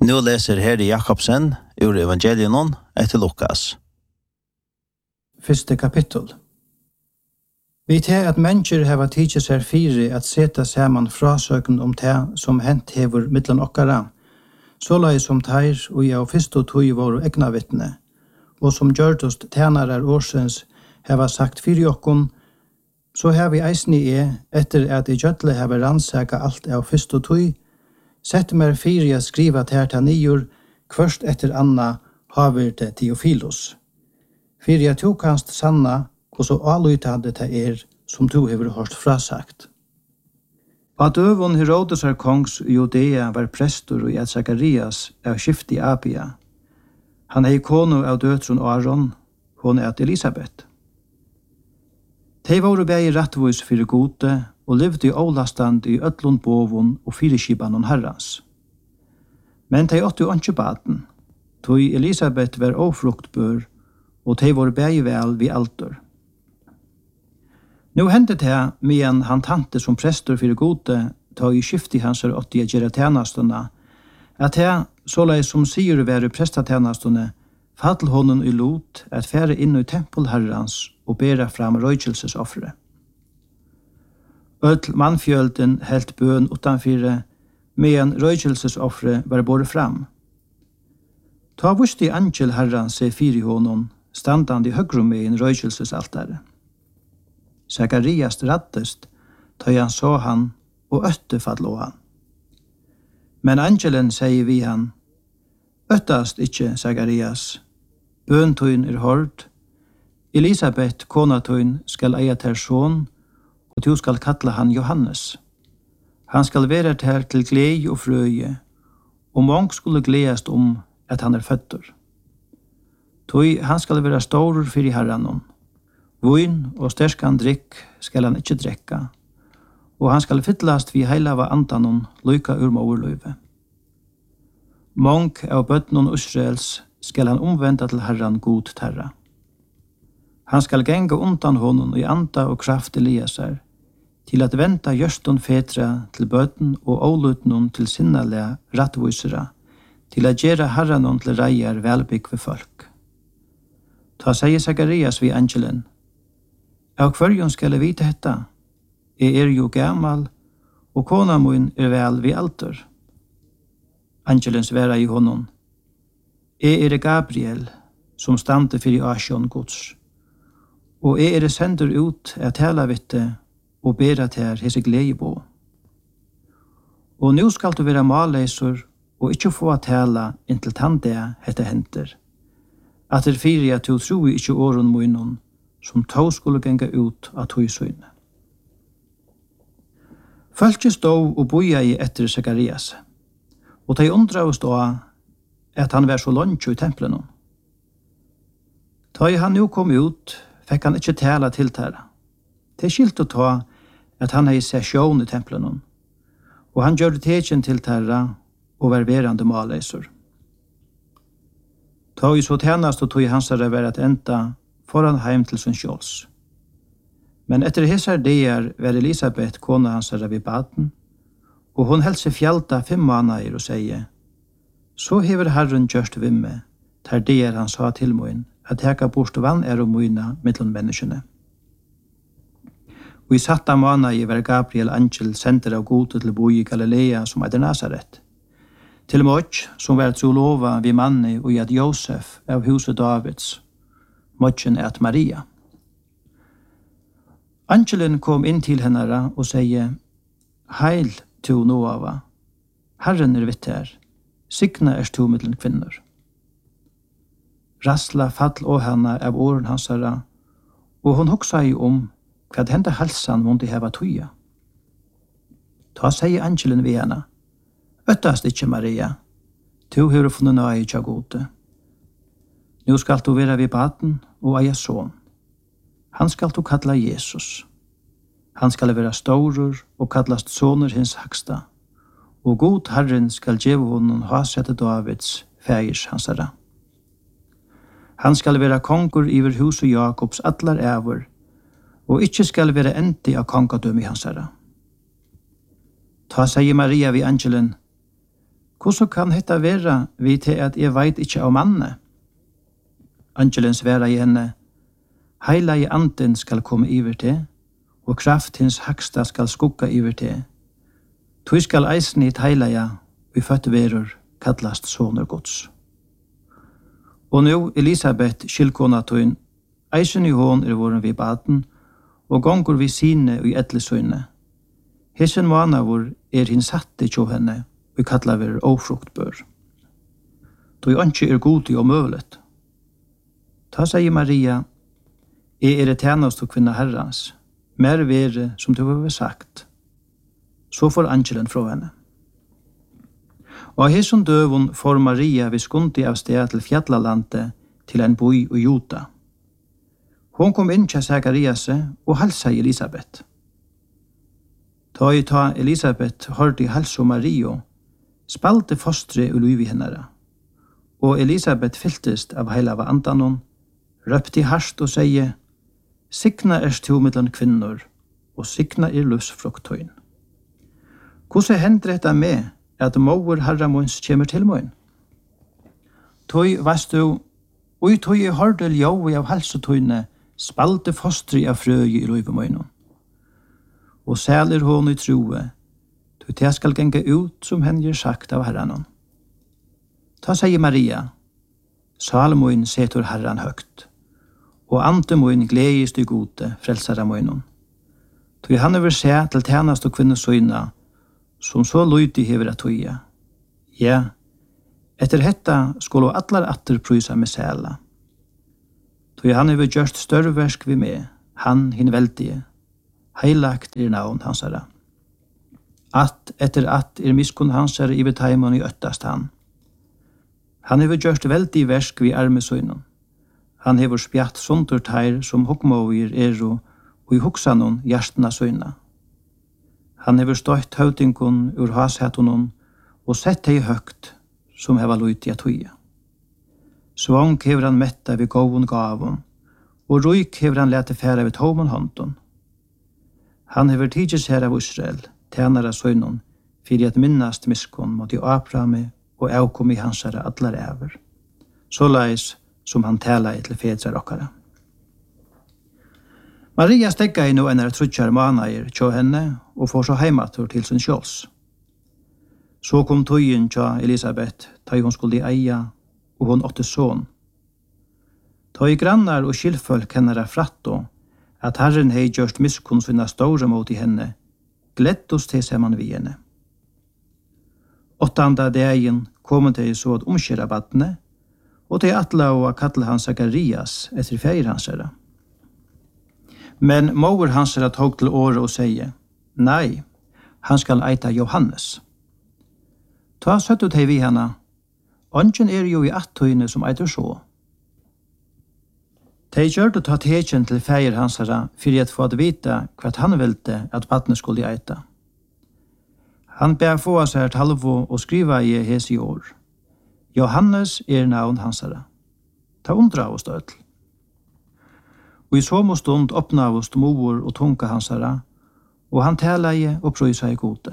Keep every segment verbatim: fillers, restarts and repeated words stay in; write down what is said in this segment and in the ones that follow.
Nu läser Herre Jakobsen ur Evangelion etter Lukas. Første kapittel. Vi tar at mennesker hava tidsi seg fire at seta saman frasøken om det som hent hever mittlen okkara, såleis som teir og jeg og fyrst og tog våre egna vittne, og som gjørtost tænarar årsens hava sagt fyri okkon, så har vi eisni e, etter at i gjøtle hava rannsaka alt av fyrst og tog, sett mer fyri at skriva ter ta nior, kvørst etter anna haver det Teofilos. Fyri at to kanst sanna, og så alutande det er, som to hever hørt frasagt. At øvun Herodes er kongs i Judea var prestor og i at Zakarias av skift i Abia. Han er konu av døtrun Aron, hon er at Elisabeth. De var begge rettvis fyrir gode, og levde i ålastand i ötlund bovun og fyrirskibanon herrans. Men de åtte jo ikke baden, tog Elisabeth var ofruktbør, og de var begge vel vid alder. Nå hendte det, medan han tante som prestor fyrir gode, tog i skifti hans er åtti gjerra tjenastuna, at det, såleis som sier være prestatjenastune, fall honom i lot at fære inn i tempelherrans og bera fram røykjelsesoffre. Øtl mannfjølden helt bøn utanfyre, medan røykjelsesoffre var båret fram. Ta vusti angel herran se fyri honom, standande i høgrum med en røykjelsesaltare. Zakarias rattest, ta han så han, og øtte fallå han. Men angelen sier vi han, øttast ikkje, Zakarias, bøntøyn er hård, Elisabeth, konatøyn, skal eia ter son, og du skal kalla han Johannes. Han skal være ter til glei og frøye, og mong skulle gledast om at han er føtter. Tøy han skal være stor fyrir herranon. Vøyn og sterskan drikk skal han ikkje drekka, og han skal fyllast vi heilava andanon lyka ur moverløyve. Mong av bøtnon Israels skal han omvenda til herran god terra. Han skal genga undan honom i anda og kraft Eliasar, til at venta gjørston fetra til bøten og ålutnon til sinnalea rattvusera, til at gjera herranon til reier velbygg ved folk. Ta sier Zakarias vi angelen, av hverjon skal jeg vite hetta, jeg er jo gammal, og kona mun er vel vi alter. Angelen sværa i honom, jeg er Gabriel, som stande fyrir asjon gods, og jeg er sender ut at tala vitte og bera ter hese glede på. Og nu skal du være malleisor og ikkje få at tala inntil tande hette henter, at er fyrir at du tro ikkje åren munnen, som tog skulle genga ut av tøysøyne. Fölkje stod og boja i etter Zakarias, og de undra å stå at han var så lunch i tempelen. Da han nu kom ut, fikk han ikke tala til tæra. Det skilt å ta at han hei sesjon i tempelen, og han gjør tegjen til tæra og var verande maleiser. Da i så tjenast og tog hans er vært enda foran heim til sin skjåls. Men etter hesar deir var Elisabeth kona hans er vid baden, og hon held seg fjalta fem månader og sier, så hever Herren gjørst vimme, ter deir han sa til moin, at heka bort vann er og moina mittlom menneskene. Og i satta månader var Gabriel angel sender av gode til bo i Galilea som er Nazaret. Til Moj, som var trolova vid manni og i at Josef av huset Davids, Mojen er at Maria. Angelen kom inn til hennara og sier, heil to Noava, Herren er vitt her, signa er to mittlen kvinner. Rassla fall å henne av åren hansara, og hon hoksa i om hva hende halsan måtte heva tuja. Ta sier angelen ved henne, øttast ikkje Maria, to har funnet nøye tja gode. Nå skal du være vid baden og eia son. Han skal du kalla Jesus. Han skal være storur og kallast soner hins haksta, og god Herren skal gjeve honom hasette Davids, fægers hansara. Han skal være kongur iver hus og Jakobs atlar æver, og ikkje skal være endi av kongadøm i hansara. Ta sier Maria vid angelen, Hvordan kan dette være vi til at jeg vet ikke av manne? Angelen sværa i henne, heila i anden skal komme iver til, og kraft hins haksta skal skugga iver til. Tui skal eisen hit heila ja, vi føtte verur, kallast soner gods. Og nu Elisabeth, skilkona tuin, eisen i hån er våren vi baden, og gongur vi sine og i etlesøyne. Hessen månavur er hin satte tjo henne, vi kallar ver ofruktbør. Tui ønskje er godi og møvlet. Ta sier Maria, jeg er et tjenest og kvinna herrans, mer vere som du har sagt. Så får angelen fra henne. Og av hesson døvun får Maria vi skundi av sted til fjallalandet til en boi og Jota. Hon kom inn til Sakariase og halsa i Elisabeth. Ta i ta Elisabeth hørte i halsa Mario, spalte fostre og luiv i hennara. Og Elisabeth fylltest av heila av andanon, røpte harst og sier, «Signa er to mellom kvinnor, og signa er lusfrukttøyn. Hvordan hender dette med at mover herramåns kommer til mån? Tøy, veist du, og i tøy i hordel jøy av halsetøyne, spalte fostri av frøy i løyvemøynen. Og sæler hon i troe, tøy te skal genge ut som hen gjør sagt av herranon. Ta sier Maria, Salmoen setur herran høgt, og antemoen gledest i gode frelsara møynon. Tøy han over se til tjenast og kvinnesøyna, som så løyti hever at tøya. Ja, etter hetta skulle allar atter prysa med sæla. Tøy han over gjørst større versk vi med, han hin veldige, heilagt er navn hansara. At etter at er miskun hansara i betaimon i øttast han. Han hever gjørst veldig versk vi armesøynon. Han hever spjatt sundur teir som hokmåir eru og i hoksanon hjertena søyna. Han hever støtt høvdingon ur hashetunon og sett hei høgt som heva luiti at huja. Svang hever han metta vi gåvun gavun, og ruik hever han lete færa vi tomon håndon. Han hever tidsis her av Israel, tænara søynon, fyrir at minnast miskon mot i Abrahami og avkom i hansara allar ever. Så leis som han tala i til fedrar okkara. Maria stegga i no en er trutjar manair tjå henne og får så heimatur til sin sjåls. Så kom tøyen tjå Elisabeth, ta hon skulle eia, og hon åtte son. Ta i grannar og skilfølk hennara fratto, at herren hei gjørst miskunn sina store mot i henne, gleddos til seman vi henne. Åttanda dagen kom de så at omskjera badne, og de atla og kalla han Sakarias etter feir hansara. Men mover hansara tog til året og sier, nei, han skal eita Johannes. Ta søttet hei vi hana, ongen er jo i attøyne som eitur så. De gjør det ta tekjen til feir hansara fyrir at få at vita hva han velte at badne skulle eita. Han ber få seg et halvo og skriva i hes i år. Johannes er navn hansara. Ta undra av oss dødl. Og i så må stund åpna av oss moer og tunga hansara, og han tala i og prøysa i gode.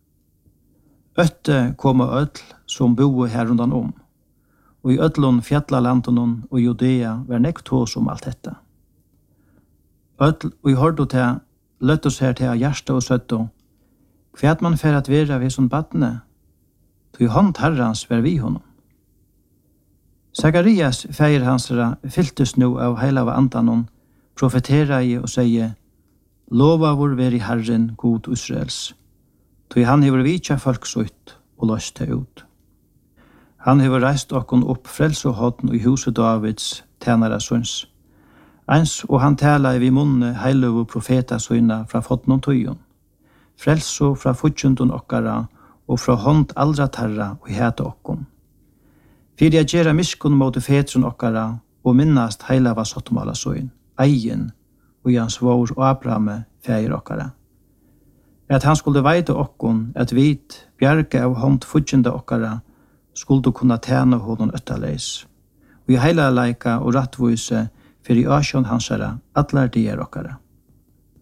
Øtte koma ødl som boe her rundan om, og i ødlun fjallalandonon og Judea var nekk tås om alt detta. Ødl og i hårdo til løtt oss her til hjärsta og søtto, kvært man fer at vera ved som badne, tog hånd herrans ver vi honom. Sakarias feir hansara fylltes nu av heila av andanon, profetera i og sier, lova vår ver i herren god Israels, tog han hever vitja folk sutt og løst det ut. Han hever reist okkon opp frels og hodn i huset Davids tænara søns, eins og han tala i vi munne heiløv og profeta søyna fra fotnon tøyon, frelso fra futjundun okkara og fra hånd aldra tarra og heta okkon. Fyrir jeg gjerra miskun mot fetrun okkara og minnast heila var sottmala søyn, eien og jans vår og Abrahame feir okkara. At han skulle veite okkon at vit bjerga av hånd futjunda okkara skulle kunna tæna honom øttaleis. Og i heila leika og rattvise fyrir asjon hansara allar dier okkara.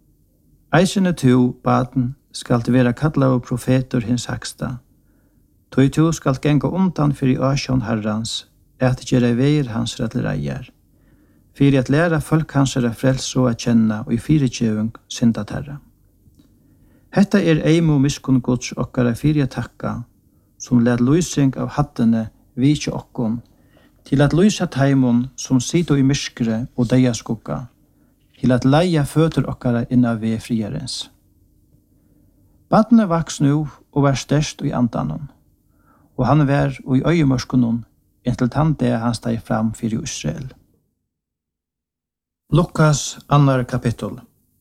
Eisene to baden skal det være kalla og profeter hins haksta. Toi tu skal genga undan fyrir asjon herrans, at gjere veir hans rettlereier, fyrir at læra folk hans er frels og at kjenna og i fyrirtjevung synda terra. Hetta er eimu miskun gods okkara fyrir takka, som led lysing av hattene vikje okkon, til at lysa taimon som sito i myskre og deia skugga, til at leia føtur okkara inna ved friarens. Badne vaks nu og var størst i andanon, og han var og i øyemørskunon inntil han det han steg fram fyrir Israel. Lukas annar kapittel.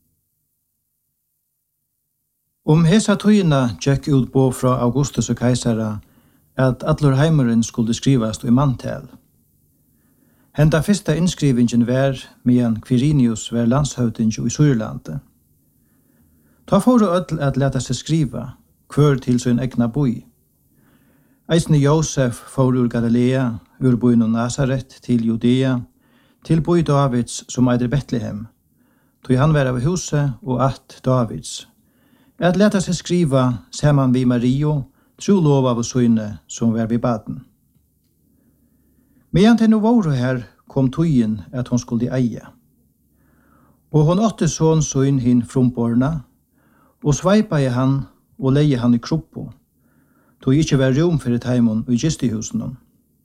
Om hesa tøyina gjekk ut på fra Augustus og Kaisara at allur heimeren skulle skrivast i mantel. Henda fyrsta innskrivingen var medan Quirinius var landshøvding i Sørlandet. Ta for å ødel at leta seg skriva, kvør til sin egna boi. Eisne Josef for ur Galilea, ur boin og Nazaret til Judea, til boi Davids som eider Betlehem, tog han var av huset og at Davids. At leta seg skriva saman vi Mario, tro lov av søyne som var vid baden. Medan til no våre her kom tøyen at hon skulle eie. Og hon åtte sån søyn hin frumborna, og sveipa i han og leie han i kroppo, tog ikkje var rom for et heimon og i gistehusen.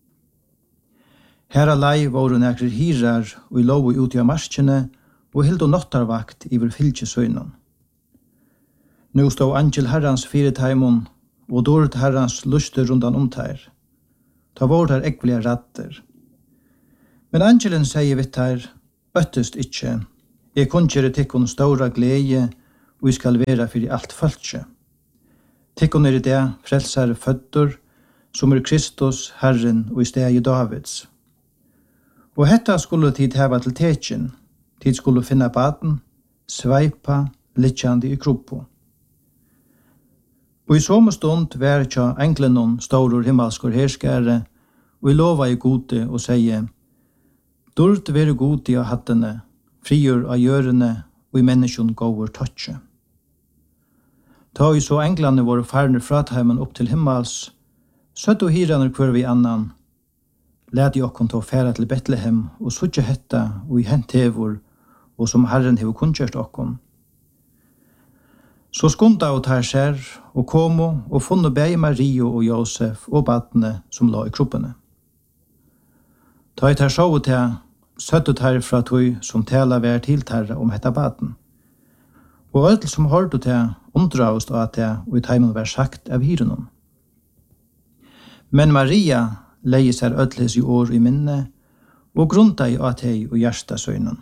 Her alai våre nekre hirar og i lov ut i marskene og hildo nottarvakt iver fylkjesøynen. Nå stod angel herrans fire heimon og dåret herrans luster rundan omtær. Ta vårt her ekvelige ratter. Men angelen sier vitt her, øttest ikkje, jeg kunnkjere tikkun stora glede, og jeg skal være fyrir alt fölkje. Tikkun er i det frelsare fødder, som er Kristus, Herren og i stegi Davids. Og hetta skulle tid heva til tekin, tid skulle finna baden, sveipa, litjandi i kroppo. Og i somme stund var tja englenon staurur himmelskor herskare, og i lova i gode og seie, Dord vere gode av hattene, frigjør av gjørene, og i menneskjon gåver tøtje. Ta i så englene våre farne fratheimen opp til himmels, søtt og hiraner kvar vi annan, led i okkon til å færa til Betlehem, og suttje hetta, og i hent hevor, og som Herren hever kunnkjørst okkon. Så skunda og tar ser, og komo, og funne bei Mario og Josef og badne som la i kroppene. Ta i tar sjåu til, søttet herfra tøy som tala vær til tarra om hetta baden. Og ødel som hørte til, omdraust av til, og i teimen vær sagt av hirunnen. Men Maria leie seg ødles i år i minne, og grunta i at hei og hjärsta søgnen.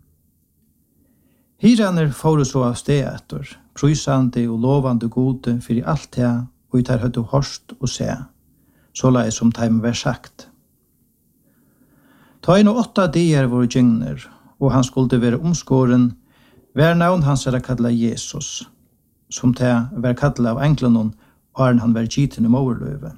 Hiraner får så av sted etter, prøysande og lovande gode for i alt det, og i tar høyde hørst og se, så la jeg som teimen vær sagt. Ta inn og åtta dier våre gyngner, og han skulle være omskåren, vær navn hans er kallet Jesus, som til var kallet av englenon, og han var gyten i moverløve.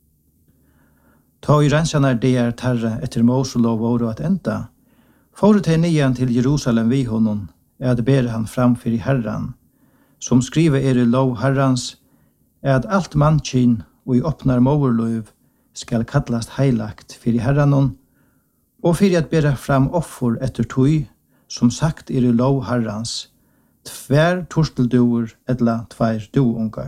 Ta i rensanar dier tarre etter Moselov og at enda, for til nian til Jerusalem vi honom, er at ber han framfyr i Herran, som skriver er i lov Herrans, er at alt mannkinn og i åpnar moverløv skal kallast heilagt fyr i Herranon, og fyrir at bera fram offer etter tøy, som sagt er i lov Herrans, tver torstelduer etla tver duungar.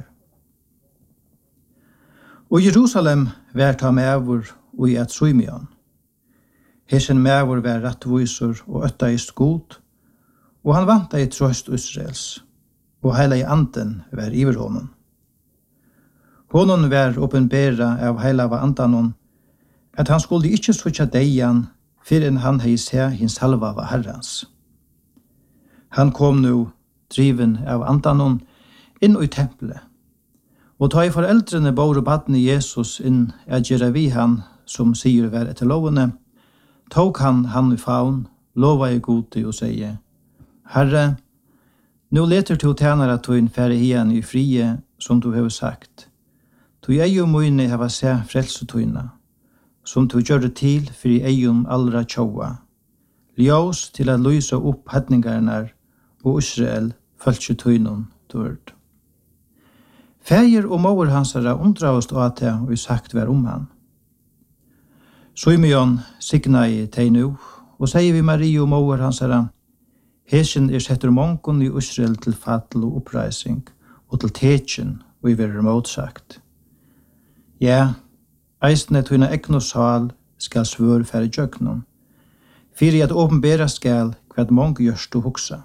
Og Jerusalem vær ta mevor og i et Symion. Hesen mevor vær rettvisor og øttaist god, og han vanta i trøst Israels, og heila i anden vær iver honom. Honom vær åpenbæra av heila av andanon, at han skulle ikkje sutja deian, fyrir enn han hei se hins halva av Herrans. Han kom nu, driven av andanon, inn i tempelet, og ta i foreldrene bor og badne Jesus inn at gjøre vi han, som sier vær etter lovene, tok han han i faun, lova i gode og sier, Herre, nu leter du tjenere til en færre hien i frie, som du har sagt. Du er jo møyne hava se frelsetøyna, som du gjør det til for i eion allra tjoa. Ljós til at lysa opp hedningarnar og Israel følge tøynon dørd. Fægir og mor hansara undravast og at det og sagt var om han. Simeon signai tei nu, og sier vi Marie og mor hansara, hesen er setter mongon i Israel til fall og oppreising, og til tekjen, og i verre motsagt. Ja, eisne tøyna ekno sal skal svør færre djøknon, fyrir at åpenbæra skal hva mong gjørst og hoksa.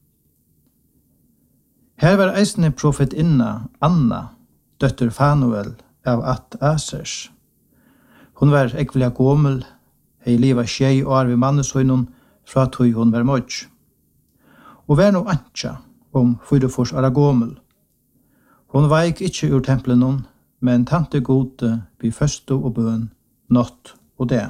Her var eisne profetinna Anna, døtter Fanuel av at Asers. Hun var ekvelig gommel, hei liva tjei år ved manneshøynon fra tøy hun var mødj. Og var no antja om fyrefors ara gommel. Hun veik ikkje ur templenon, men tante gode vi føsto og bøn, nått og det.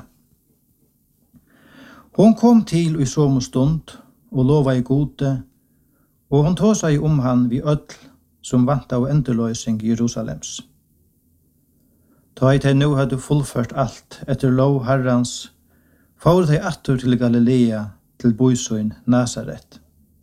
Hon kom til i som stund og lova i gode, og hon tog seg om han vi ødl som vant av endeløysing i Jerusalems. Ta i teg nu hadde fullført alt etter lov herrans, får teg atter til Galilea til boisøyn Nazaret.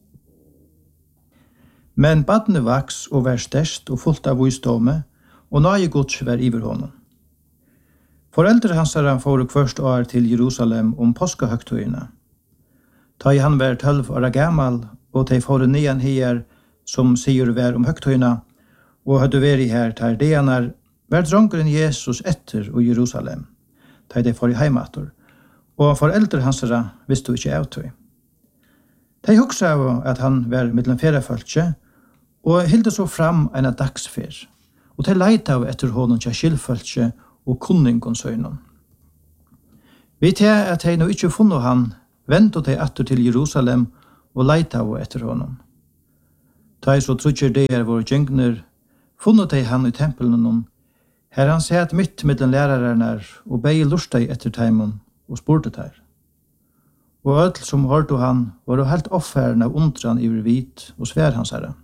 Men badne vaks og var størst og fullt av visdome, og nøye gods var iver honom. Foreldre hansara får først år til Jerusalem om påskahøgtøyene. Ta i han var tølv år gammal, og de får nian her som sier vær om høgtøyene, og hadde vært her til deanar, var drongeren Jesus etter og Jerusalem, da de får i heimater, og foreldre hansara visste ikke av tøy. De huksa av at han var mellom feriefølge, og hilde så fram en av dagsfer, og de leita av etter honom til skilfølge og kunningon. Vi tar at de nå ikke funnet han, ventet de atter til Jerusalem og leita av etter honom. Ta i så trutjer det er våre gjengner, funnet de han i tempelen, her han sett mitt mellom lærerne og beie lusteg etter teimon og spurte der. Og ødel som hørte han var helt offeren av undran i hvit og svær hans herre.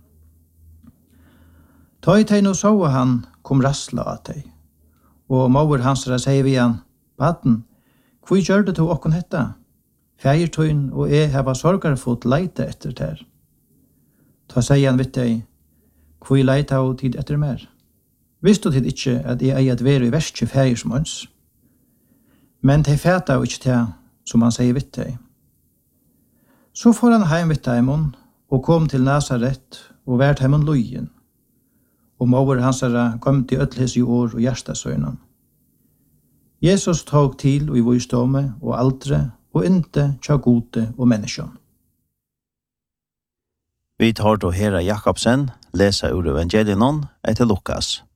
Ta i tegn og så han kom rassla av deg. Og mauer hans herre sier vi han, Baden, hvor gjør det til okken hetta? Fægertøyn og jeg hava sorgar fått leite etter der. Ta sier han vidt deg, hvor leite av tid etter mer? Visste tid ikke at jeg eier at være i verste fægersmåns? Men de fæta av ikke til, som han sier vidt deg. Så får han heim vidt heimon, og kom til Nazaret, og vært heimon lojen. Og mauer hans herre kom til ødles i år og hjertasøynen. Jesus tog til og i visdome og aldre, og inte tja gode og menneskjon. Vi tar då Hera Jakobsen, lesa ur evangelienon etter Lukas.